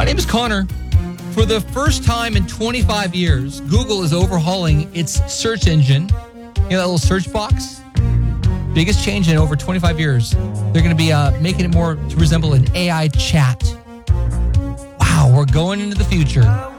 name is Connor. For the first time in 25 years, Google is overhauling its search engine. You know that little search box? Biggest change in over 25 years. They're going to be making it more to resemble an AI chat. Wow, we're going into the future.